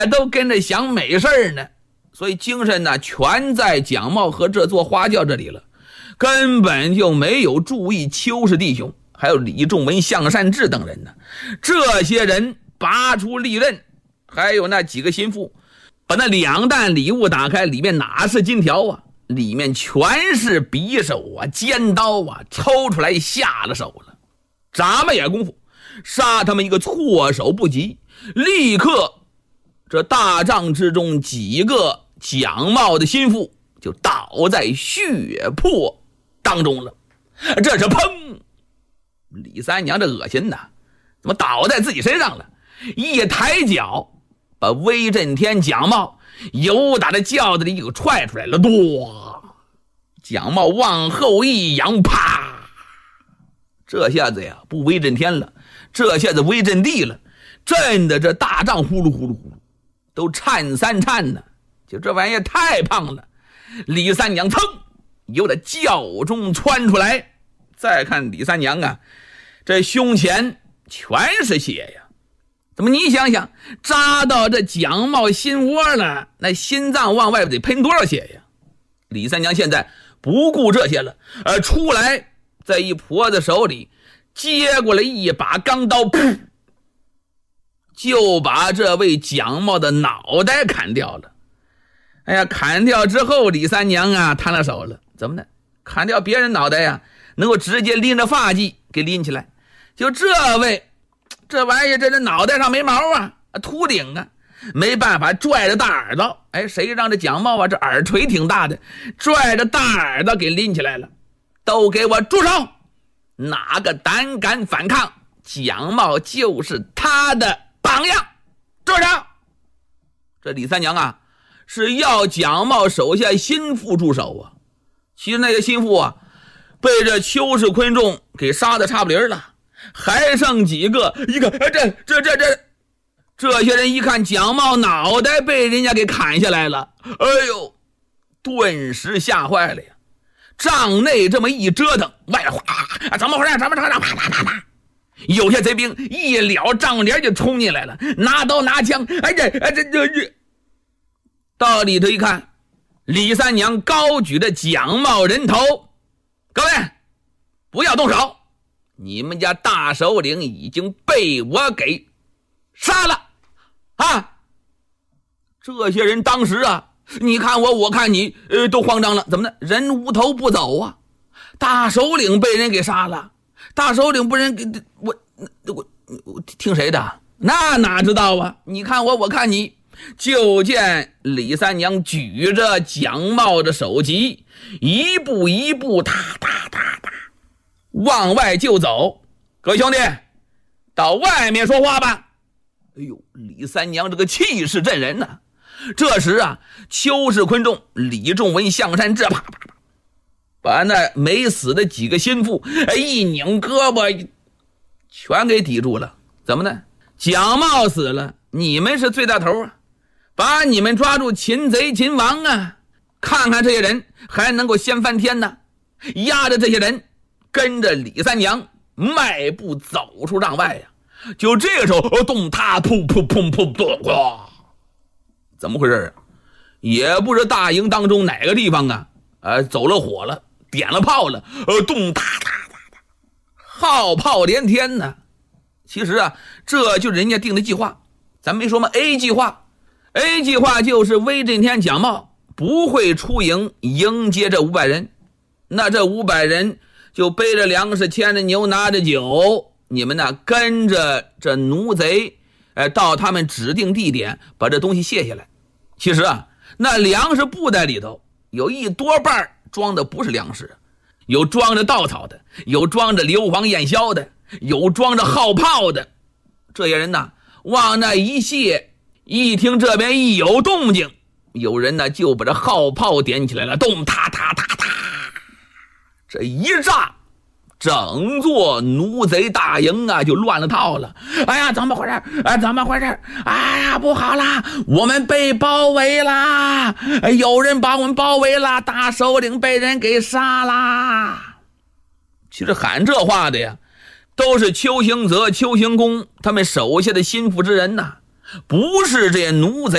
都跟着想美事呢，所以精神呢全在蒋茂和这座花轿这里了，根本就没有注意邱氏弟兄还有李仲文、向善志等人呢。这些人拔出利刃，还有那几个心腹，把那2担礼物打开，里面哪是金条啊，里面全是匕首啊、尖刀啊，抽出来下了手了。眨巴眼功夫，杀他们一个措手不及，立刻这大帐之中几个蒋茂的心腹就倒在血泊当中了。这是砰！李三娘这恶心呐，怎么倒在自己身上了？一抬脚把威震天、蒋茂由打的轿子里给踹出来了。多，蒋茂往后一仰，啪！这下子呀，不威震天了，这下子威震地了，震的这大帐呼噜呼噜呼噜都颤3颤呢。就这玩意儿太胖了。李三娘噌由这轿中窜出来，再看李三娘啊，这胸前全是血呀。怎么你想想，扎到这蒋茂心窝了，那心脏往外得喷多少血呀？李三娘现在不顾这些了，出来在一婆子手里接过来一把钢刀，噗，就把这位蒋茂的脑袋砍掉了。哎呀，砍掉之后，李三娘啊摊了手了。怎么呢？砍掉别人脑袋呀，能够直接拎着发髻给拎起来。就这位，这玩意儿这脑袋上没毛啊，秃顶啊，没办法，拽着大耳朵。哎，谁让这蒋茂啊这耳垂挺大的，拽着大耳朵给拎起来了。都给我住手！哪个胆敢反抗，蒋茂就是他的榜样。住手！这李三娘啊是要蒋茂手下心腹住手啊。其实那些心腹啊被这邱氏昆仲给杀的差不离了，还剩几个，一个这些人一看蒋茂脑袋被人家给砍下来了，哎呦，顿时吓坏了呀。帐内这么一折腾，外哗，怎么回事？啪！有些贼兵一撩帐帘就冲进来了，拿刀拿枪，到里头一看，李三娘高举着蒋茂人头，各位不要动手，你们家大首领已经被我给杀了啊！这些人当时啊，你看我，我看你，都慌张了。怎么呢？人无头不走啊！大首领被人给杀了，大首领不人给我听谁的？那哪知道啊？你看我，我看你。就见李三娘举着蒋茂的首级，一步一步哒往外就走。各位兄弟，到外面说话吧。哎呦，李三娘这个气势震人呐！这时啊，邱氏昆仲、李仲文、向善志啪把那没死的几个心腹一拧胳膊全给抵住了。怎么呢？蒋茂死了，你们是最大头啊，把你们抓住擒贼擒王啊！看看这些人还能够掀翻天呢，压着这些人跟着李三娘迈步走出帐外呀。就这个时候，动他噗，怎么回事啊？也不知大营当中哪个地方啊，走了火了，点了炮了，动哒，号炮连天呢。其实啊，这就是人家定的计划。咱没说吗 ？A 计划就是威震天、蒋茂不会出营迎接这500人，那这500人就背着粮食、牵着牛、拿着酒，你们呢跟着这奴贼，到他们指定地点把这东西卸下来。其实啊，那粮食布袋里头有一多半装的不是粮食，有装着稻草的，有装着硫磺焰硝的，有装着号炮的。这些人呢往那一卸，一听这边一有动静，有人呢就把这号炮点起来了，动哒，这一炸，整座奴贼大营啊就乱了套了。哎呀，怎么回事？哎呀，不好啦，我们被包围啦！有人把我们包围啦，大首领被人给杀啦！其实喊这话的呀，都是邱行泽、邱行公他们手下的心腹之人呐。 不是这奴贼